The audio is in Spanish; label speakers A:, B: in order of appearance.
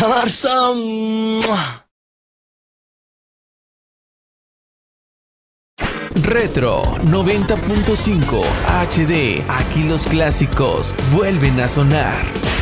A: Barça, Barça. ¡Mua!
B: Retro 90.5 HD. Aquí los clásicos vuelven a sonar.